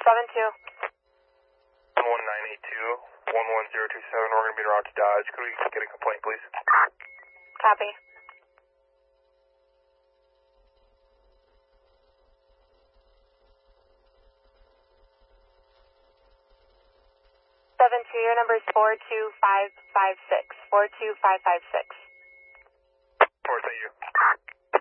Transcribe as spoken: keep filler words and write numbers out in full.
seven two. one nine eight two, one one zero two seven, we're going to be around to Dodge. Could we get a complaint, please? Copy. seven two, your number is four two five five six. four two five five six. Four, thank you.